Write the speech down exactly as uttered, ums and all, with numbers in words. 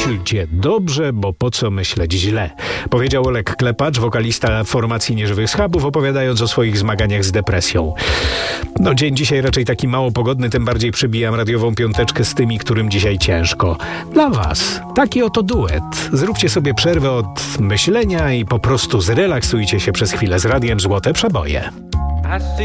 Myślcie dobrze, bo po co myśleć źle? Powiedział Olek Klepacz, wokalista formacji Nieżywych Schabów, opowiadając o swoich zmaganiach z depresją. No dzień dzisiaj raczej taki mało pogodny, tym bardziej przybijam radiową piąteczkę z tymi, którym dzisiaj ciężko. Dla was taki oto duet. Zróbcie sobie przerwę od myślenia i po prostu zrelaksujcie się przez chwilę z radiem Złote Przeboje.